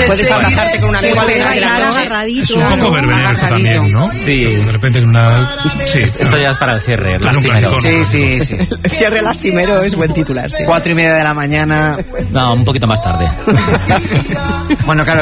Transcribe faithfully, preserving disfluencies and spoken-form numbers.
puedes abrazarte con un amigo al final de la noche. Es un poco verbenero esto también, ¿no? Sí. De repente en una... Sí. Esto ya es para el cierre, Esto es un lastimero. clasicón, Sí, sí, sí. El cierre lastimero es buen titular, sí. Cuatro y media de la mañana. No, un poquito más tarde. Bueno, claro.